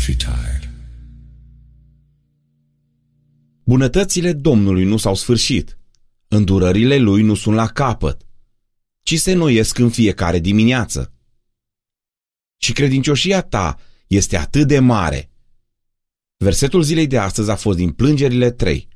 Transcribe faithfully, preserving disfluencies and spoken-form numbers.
too tired. Bunătățile Domnului nu s-au sfârșit, îndurările Lui nu sunt la capăt, ci se noiesc în fiecare dimineață. Și credincioșia ta este atât de mare. Versetul zilei de astăzi a fost din Plângerile trei.